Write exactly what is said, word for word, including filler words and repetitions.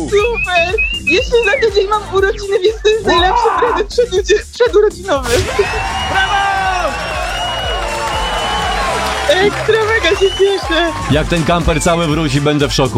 Super! Jeszcze za tydzień mam urodziny, więc to jest najlepszy prezent przedurodzi- przedurodzinowy. Brawo! Ekstra, mega się cieszę. Jak ten kamper cały wróci, będę w szoku.